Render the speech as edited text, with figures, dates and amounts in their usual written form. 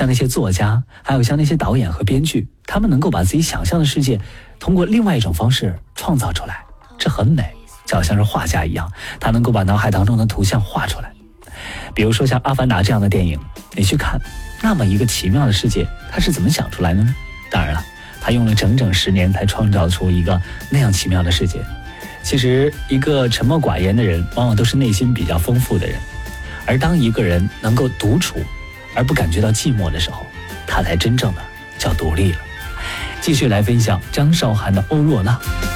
像那些作家，还有像那些导演和编剧，他们能够把自己想象的世界通过另外一种方式创造出来，这很美，就好像是画家一样，他能够把脑海当中的图像画出来。比如说像《阿凡达》这样的电影，你去看那么一个奇妙的世界，他是怎么想出来的呢？当然了，他用了整整10年才创造出一个那样奇妙的世界。其实一个沉默寡言的人，往往都是内心比较丰富的人，而当一个人能够独处而不感觉到寂寞的时候，他才真正的叫独立了。继续来分享张韶涵的《欧若娜》。